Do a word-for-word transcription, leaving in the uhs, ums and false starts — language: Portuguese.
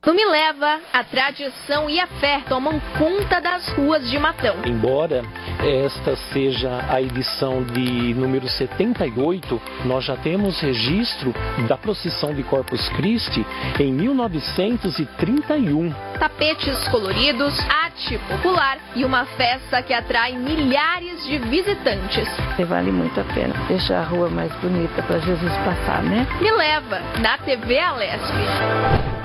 No Me Leva, a tradição e a fé tomam conta das ruas de Matão. Embora esta seja a edição de número setenta e oito, nós já temos registro da procissão de Corpus Christi em mil novecentos e trinta e um. Tapetes coloridos, arte popular e uma festa que atrai milhares de visitantes. Vale muito a pena deixar a rua mais bonita para Jesus passar, né? Me Leva, na T V Alesp.